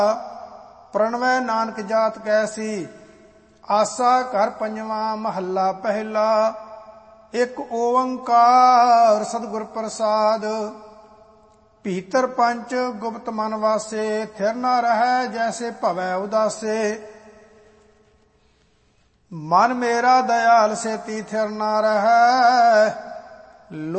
ਪ੍ਰਣਵੈ ਨਾਨਕ ਜਾਤ ਕੈਸੀ। ਆਸਾ ਘਰ ਪੰਜਵਾਂ ਮਹੱਲਾ ਪਹਿਲਾ। ਇੱਕ ਓੰਕਾਰ ਸਤਿਗੁਰ ਪ੍ਰਸਾਦ। ਭੀਤਰ ਪੰਚ ਗੁਪਤ ਮਨ ਵਾਸੇ, ਥਿਰ ਨਾ ਰਹੈ ਜੈਸੇ ਭਵੈ ਉਦਾਸੇ। ਮਨ ਮੇਰਾ ਦਇਆਲ ਸੇਤੀ ਥਿਰ ਨਾ ਰਹੈ,